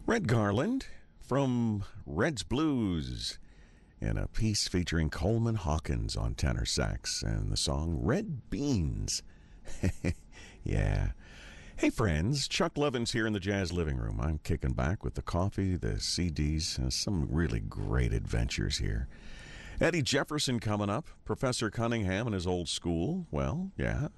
Red Garland from Red's Blues in a piece featuring Coleman Hawkins on tenor sax and the song Red Beans. Yeah. Hey friends, Chuck Lovins here in the Jazz Living Room. I'm kicking back with the coffee, the CDs, and some really great adventures here. Eddie Jefferson coming up, Professor Cunningham and his old school. Well, yeah,